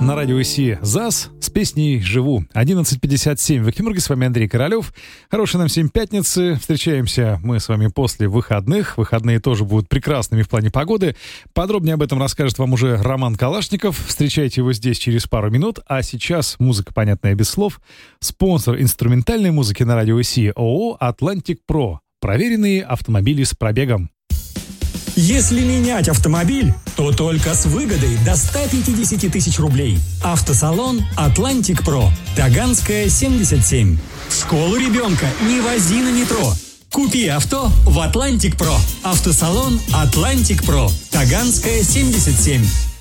на радио ИСИ ЗАЗ с песней «Живу». 11:57 в Екатеринбурге. С вами Андрей Королёв. Хорошей нам всем пятницы. Встречаемся мы с вами после выходных. Выходные тоже будут прекрасными в плане погоды. Подробнее об этом расскажет вам уже Роман Калашников. Встречайте его здесь через пару минут. А сейчас музыка, понятная без слов. Спонсор инструментальной музыки на радио ИСИ ООО «Atlantic Pro». Проверенные автомобили с пробегом. Если менять автомобиль, то только с выгодой до 150 тысяч рублей. Автосалон «Atlantic Pro». Таганская, 77. В школу ребенка не вози на метро. Купи авто в «Atlantic Pro». Автосалон «Atlantic Pro». Таганская, 77.